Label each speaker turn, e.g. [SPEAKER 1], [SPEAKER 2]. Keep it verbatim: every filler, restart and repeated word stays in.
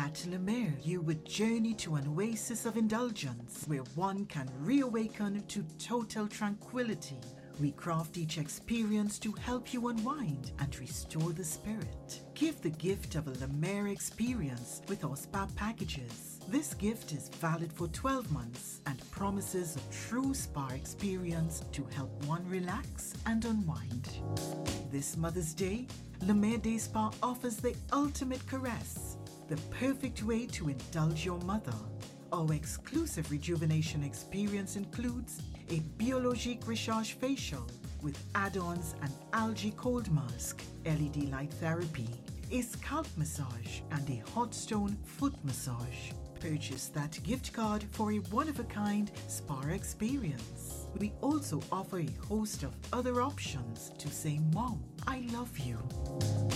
[SPEAKER 1] At Le Mer, you would journey to an oasis of indulgence where one can reawaken to total tranquility. We craft each experience to help you unwind and restore the spirit. Give the gift of a Le Mer experience with our spa packages. This gift is valid for twelve months and promises a true spa experience to help one relax and unwind. This Mother's Day, Le Mer Day Spa offers the ultimate caress, the perfect way to indulge your mother. Our exclusive rejuvenation experience includes a Biologique Recharge facial with add-ons and algae cold mask, L E D light therapy, a scalp massage, and a hot stone foot massage. Purchase that gift card for a one-of-a-kind spa experience. We also offer a host of other options to say, "Mom, I love you."